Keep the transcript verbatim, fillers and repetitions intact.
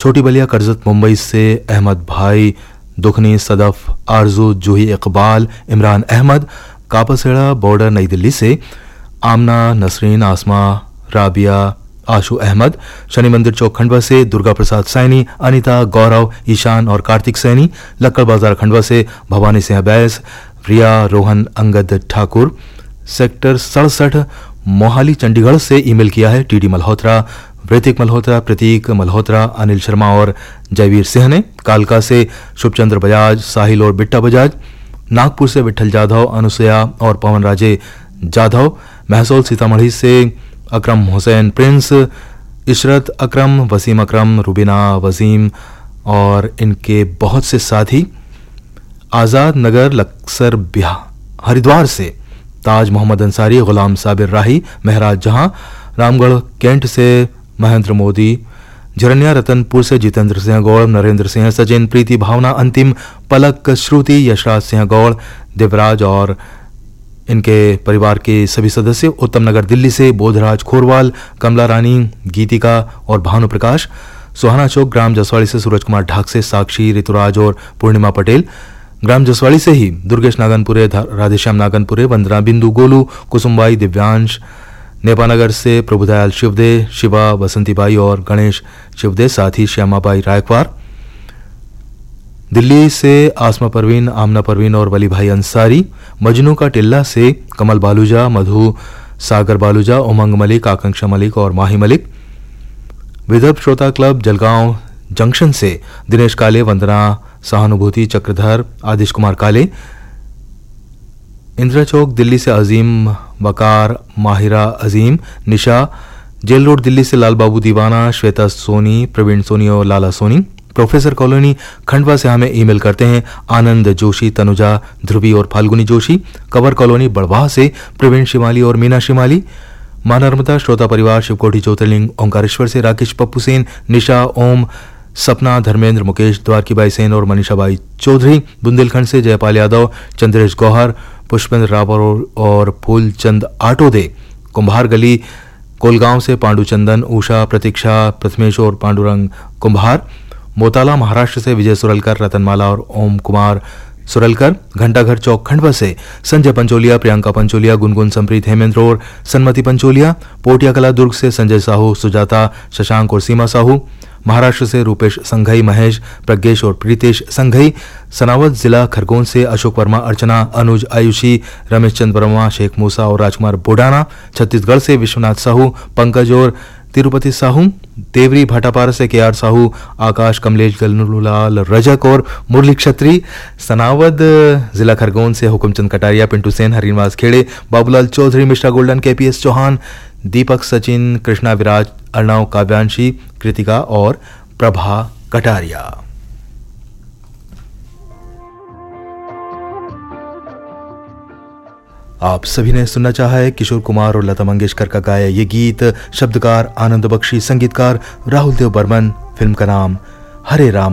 छोटी बलिया करजत मुंबई से अहमद भाई, दुखनी सदफ, आरजू, जूही इकबाल, इमरान अहमद, कापासेड़ा बॉर्डर नई दिल्ली से आमना, नसरीन, आसमा, राबिया, आशु अहमद, शनि मंदिर चौक खंडवा से दुर्गा प्रसाद सैनी, अनिता, गौरव, ईशान और कार्तिक सैनी, लक्कड़ बाजार खंडवा से भवानी सिंह बैस, रिया, रोहन, अंगद ठाकुर, सेक्टर सड़सठ मोहाली चंडीगढ़ से ईमेल किया है टीडी मल्होत्रा, वृतिक मल्होत्रा, प्रतीक मल्होत्रा, अनिल शर्मा और जयवीर सिंह ने। कालका से शुभचंद्र बजाज, साहिल और बिट्टा बजाज, नागपुर से विठल जाधव, अनुसुया और पवन राजे जाधव, महसौल सीतामढ़ी से अकरम हुसैन प्रिंस, इशरत अकरम, वसीम अकरम, रुबीना वसीम और इनके बहुत से साथी। आज़ाद नगर लक्सर बिहार हरिद्वार से ताज मोहम्मद अंसारी, गुलाम साबिर राही, महराज जहां, रामगढ़ कैंट से महेंद्र मोदी, झरनिया रतनपुर से जितेंद्र सिंह गौड़, नरेंद्र सिंह, सचिन, प्रीति, भावना, अंतिम, पलक, श्रुति, यशराज सिंह गौड़, देवराज और इनके परिवार के सभी सदस्य। उत्तम नगर दिल्ली से बोधराज खोरवाल, कमला रानी, गीतिका और भानु प्रकाश। सुहाना चौक ग्राम जसवाड़ी से सूरज कुमार ढाक से साक्षी, ऋतुराज और पूर्णिमा पटेल। ग्राम जसवाड़ी से ही दुर्गेश नागनपुरे, राधेश्याम नागनपुरे, वंदना, बिंदु, गोलू, कुसुमबाई, दिव्यांश। नेपानगर से प्रभुदयाल शिवदे, शिवा, बसंतीबाई और गणेश शिवदे, साथ ही श्यामाबाई रायकवार। दिल्ली से आसमा परवीन, आमना परवीन और वली भाई अंसारी। मजनू का टिल्ला से कमल बालूजा, मधु, सागर बालूजा, उमंग मलिक, आकांक्षा मलिक और माही मलिक। विदर्भ श्रोता क्लब जलगांव जंक्शन से दिनेश काले, वंदना, सहानुभूति, चक्रधर, आदिश कुमार काले। इंदिरा चौक दिल्ली से अजीम, वकार, माहिरा अजीम, निशा। जेल रोड दिल्ली से लाल बाबू दीवाना, श्वेता सोनी, प्रवीण सोनी और लाला सोनी। प्रोफेसर कॉलोनी खंडवा से हमें ईमेल करते हैं आनंद जोशी, तनुजा, ध्रुवी और फाल्गुनी जोशी। कवर कॉलोनी बड़वाह से प्रवीण शिमाली और मीना शिमाली। मां नर्मदा श्रोता परिवार शिवकोटी ज्योतिर्लिंग ओंकारेश्वर से राकेश पप्पू सेन, निशा, ओम, सपना, धर्मेंद्र, मुकेश, द्वारकीबाई सेन और मनीषाबाई चौधरी। बुंदेलखंड से जयपाल यादव, चंद्रेश गौहर, पुष्पेंद्र रावर और फूलचंद आटोदे। कुंभार गली कोलगांव से पांडुचंदन, उषा, प्रतीक्षा, प्रथमेश और पांडुरंग कुंभार। मोताला महाराष्ट्र से विजय सुरलकर, रतनमाला और ओम कुमार सुरलकर। घंटाघर चौक खंडवा से संजय पंचोलिया, प्रियंका पंचोलिया, गुनगुन, संप्रीत, हेमेंद्र और सन्मति पंचोलिया। पोटिया कला दुर्ग से संजय साहू, सुजाता, शशांक और सीमा साहू। महाराष्ट्र से रूपेश संघई, महेश, प्रज्ञेश और प्रीतेश संघई। सनावत जिला खरगोन से अशोक वर्मा, अर्चना, अनुज, आयुषी, रमेश चंद वर्मा, शेख मूसा और राजकुमार बोडाना। छत्तीसगढ़ से विश्वनाथ साहू, पंकज और तिरुपति साहू। देवरी भाटापारा से के आर साहू, आकाश, कमलेश, गलनुलाल रजक और मुरली क्षत्री। सनावद जिला खरगोन से हुकुमचंद कटारिया, पिंटू सेन, हरिनिवास खेड़े, बाबूलाल चौधरी, मिश्रा गोल्डन, केपीएस चौहान, दीपक, सचिन, कृष्णा, विराज, अर्णव, काव्यांशी, कृतिका और प्रभा कटारिया। आप सभी ने सुनना चाहा है किशोर कुमार और लता मंगेशकर का गाया ये गीत। शब्दकार आनंद बख्शी, संगीतकार राहुल देव बर्मन। फिल्म का नाम हरे राम